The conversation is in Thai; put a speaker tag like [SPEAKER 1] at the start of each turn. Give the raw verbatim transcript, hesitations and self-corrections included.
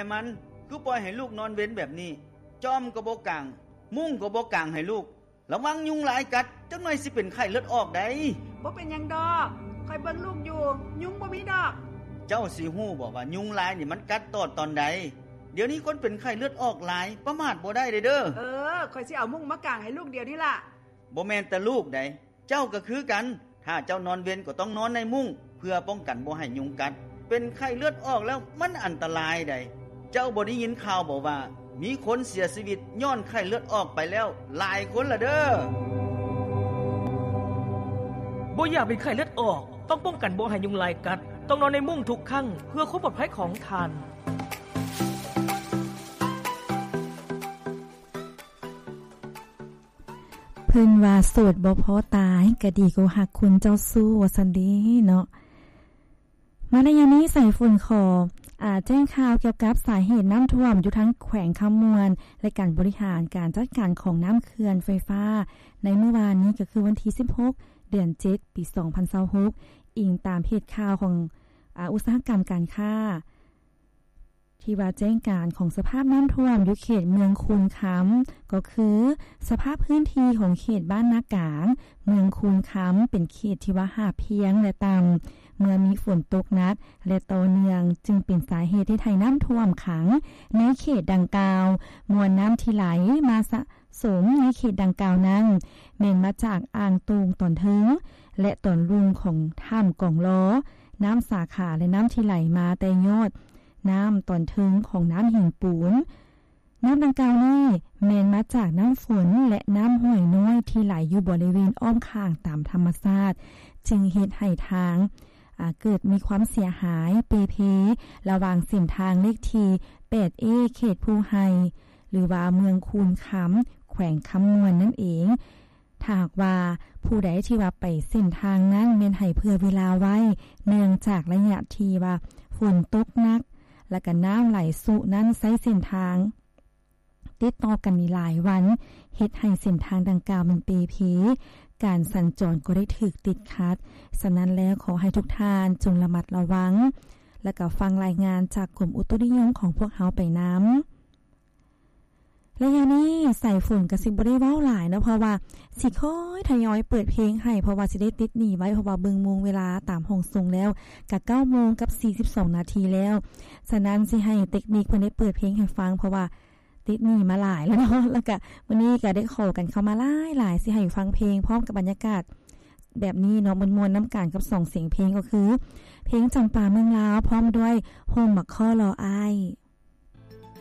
[SPEAKER 1] มันคือปล่อยให้ลูกนอนเว้นแบบนี้จอมก็บ่กางมุ้งก็บ่กางให้ลูกระวังยุงหลายกัดจักหน่อยสิเป็นไข้เลือดออกได้
[SPEAKER 2] บ่เป็นหยังดอกคอยเบิ่งลูกอยู่ยุงบ่มีดอก
[SPEAKER 1] เจ้าสิฮู้บ่ว่ายุงหลายนี่มันกัดตอดตอนใดเดี๋ยวนี้คนเป็นไข้เลือดออกหลายประมาทบ่ได้เด้อเด้อ
[SPEAKER 2] เออคอยสิเอามุ้งมากางให้ลูกเดี๋ยวนี้ล่ะ
[SPEAKER 1] บ่แม่นแต่ลูกใดเจ้าก็คือกันถ้าเจ้านอนเว้นก็ต้องนอนในมุ้งเพื่อป้องกันบ่ให้ยุงกัดเป็นไข้เลือดออกแล้วมันอันตรายใดเจ้าบ่ได้ยินข่าวบ่ว่ามีคนเสียชีวิตย้อนไข้เลือดออกไปแล้วหลายคนละเด้อ
[SPEAKER 3] บ่อยากเป็นไข้เลือดออกต้องป้องกันบ่ให้ยุงลายกัดต้องนอนในมุ้งทุกครั้งเพื่อความปลอดภัยของท่าน
[SPEAKER 4] เพิ่นว่าโสดบ่พอตายก็ดีกว่าหักคุณเจ้าสู้ว่าซั่นเด้เนาะมาในยามนี้ใส่ฝุ่นขออ่าแจ้งข่าวเกี่ยวกับสาเหตุน้ำท่วมอยู่ทั้งแขวงคำมวนและการบริหารการจัดการของน้ำเขื่อนไฟฟ้าในเมื่อวานนี้ก็คือวันที่สิบหกเดือนเจ็ดปีสองพันยี่สิบหกอิงตามเพจข่าวของอ่าอุตสาหกรรมการค้าที่ว่าแจ้งการของสภาพน้ำท่วมอยู่เขตเมืองคูนค้ำก็คือสภาพพื้นที่ของเขตบ้านนากางเมืองคูนค้ำเป็นเขตที่ว่าหาเพียงและต่ำเมื่อมีฝนตกหนักและต่อเนื่องจึงเป็นสาเหตุที่ไทยน้ำท่วมขังในเขตดังกล่าวมวลน้ำที่ไหลมาสะสมในเขตดังกล่าวนั้นแม่นมาจากอ่างตูงตอนถึงและตอนรุงของถ้ำกองล้อน้ำสาขาและน้ำที่ไหลมาแต่ยอดน้ำตอนถึงของน้ำหินปูนน้ำดังกล่าวนี้แม่นมาจากน้ำฝนและน้ำห้วยน้อยที่ไหลอยู่บริเวณอ้อมข้างตามธรรมชาติจึงเฮ็ดให้ทางเกิดมีความเสียหายเปเพระหว่างเส้นทางเลขที่ แปดเอ เขตภูไฮหรือว่าเมืองคูนค้ำแขวงคำมวนนั่นเองถ้าหากว่าผู้ใดที่ว่าไปเส้นทางนั้นแม่นให้เพื่อเวลาไว้เนื่องจากระยะที่ว่าฝนตกหนักและก็น้ำไหลสุนั้นใช้เส้นทางติดต่อกันมีหลายวันเฮ็ดให้เส้นทางดังกล่าวมันเปเพการสัญจรก็ได้ถูกติดขัดฉะนั้นแล้วขอให้ทุกท่านจงระมัดระวังและก็ฟังรายงานจากกรมอุตุนิยมของพวกเฮาไปนำระยะนี้ใส่ฝุ่นก็สิบ่ได้เว้าหลายเนาะเพราะว่าสิค่อยทยอยเปิดเพลงให้เพราะว่าสิได้ติดหนีไว้เพราะว่าเบิ่งโมงเวลาตามห้องส่งแล้วก็ เก้าโมงกับสี่สิบสองนาทีแล้วฉะนั้นสิให้เทคนิคเพิ่นได้เปิดเพลงให้ฟังเพราะว่าติดหนีมาหลายแล้วเนาะแล้วก็วันนี้ก็ได้ขอกันเข้ามาหลายๆสิให้ฟังเพลงพร้อมกับบรรยากาศแบบนี้เนาะมวลๆน้ำกันกับสองเสียงเพลงก็คือเพลงจำปาเมืองลาวพร้อมด้วยโฮมมักข้อรออ้าย